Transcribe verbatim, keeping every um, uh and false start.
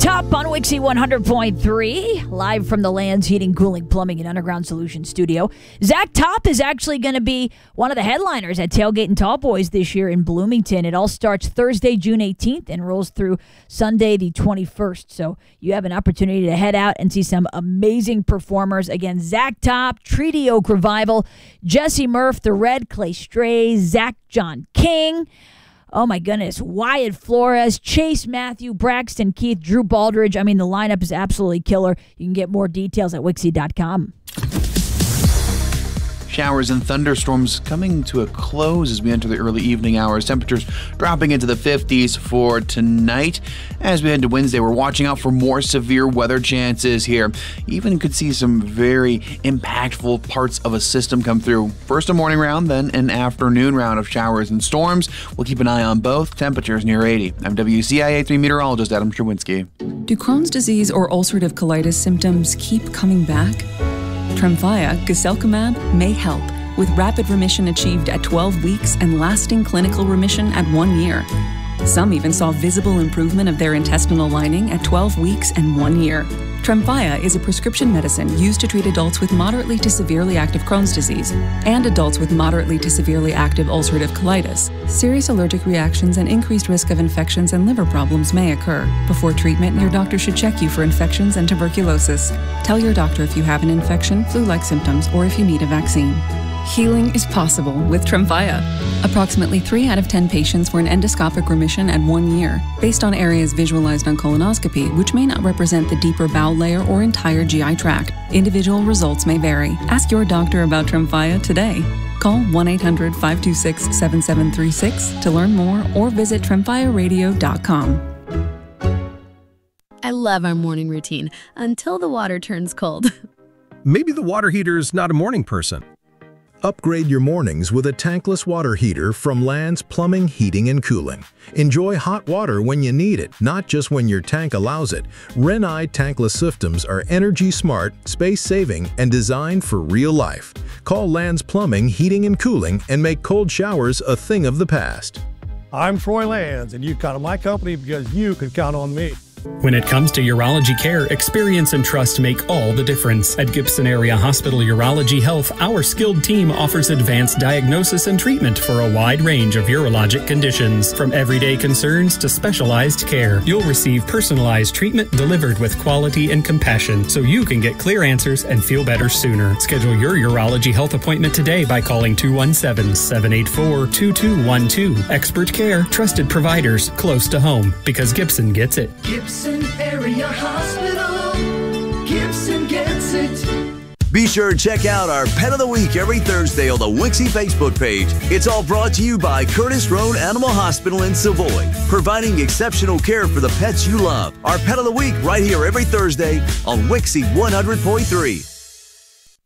Top on Wixie one hundred point three, live from the Lands Heating, Cooling, Plumbing, and Underground Solutions studio. Zach Top is actually going to be one of the headliners at Tailgate and Tall Boys this year in Bloomington. It all starts Thursday, June eighteenth, and rolls through Sunday, the twenty-first. So you have an opportunity to head out and see some amazing performers. Again, Zach Top, Treaty Oak Revival, Jesse Murph, The Red, Clay Strays, Zach John King. Oh, my goodness. Wyatt Flores, Chase Matthew, Braxton Keith, Drew Baldridge. I mean, the lineup is absolutely killer. You can get more details at Wixie dot com. Showers and thunderstorms coming to a close as we enter the early evening hours. Temperatures dropping into the fifties for tonight. As we head to Wednesday, we're watching out for more severe weather chances here. Even could see some very impactful parts of a system come through. First a morning round, then an afternoon round of showers and storms. We'll keep an eye on both. Temperatures near eighty. I'm W C I A three meteorologist Adam Sherwinski. Do Crohn's disease or ulcerative colitis symptoms keep coming back? Tremfya, guselkumab, may help, with rapid remission achieved at twelve weeks and lasting clinical remission at one year. Some even saw visible improvement of their intestinal lining at twelve weeks and one year. Tremfya is a prescription medicine used to treat adults with moderately to severely active Crohn's disease and adults with moderately to severely active ulcerative colitis. Serious allergic reactions and increased risk of infections and liver problems may occur. Before treatment, your doctor should check you for infections and tuberculosis. Tell your doctor if you have an infection, flu-like symptoms, or if you need a vaccine. Healing is possible with Tremfya. Approximately three out of ten patients were in endoscopic remission at one year, based on areas visualized on colonoscopy, which may not represent the deeper bowel layer or entire G I tract. Individual results may vary. Ask your doctor about Tremfya today. Call one eight hundred, five two six, seven seven three six to learn more or visit tremfya radio dot com. I love our morning routine until the water turns cold. Maybe the water heater's not a morning person. Upgrade your mornings with a tankless water heater from Lands Plumbing, Heating, and Cooling. Enjoy hot water when you need it, not just when your tank allows it. Renai tankless systems are energy-smart, space-saving, and designed for real life. Call Lands Plumbing, Heating, and Cooling and make cold showers a thing of the past. I'm Troy Lands, and you count on my company because you can count on me. When it comes to urology care, experience and trust make all the difference. At Gibson Area Hospital Urology Health, our skilled team offers advanced diagnosis and treatment for a wide range of urologic conditions. From everyday concerns to specialized care, you'll receive personalized treatment delivered with quality and compassion so you can get clear answers and feel better sooner. Schedule your urology health appointment today by calling two one seven, seven eight four, two two one two. Expert care, trusted providers, close to home, because Gibson gets it. Gibson Area Hospital, Gibson gets it. Be sure to check out our Pet of the Week every Thursday on the Wixie Facebook page. It's all brought to you by Curtis Roan Animal Hospital in Savoy, providing exceptional care for the pets you love. Our Pet of the Week right here every Thursday on Wixie one hundred point three.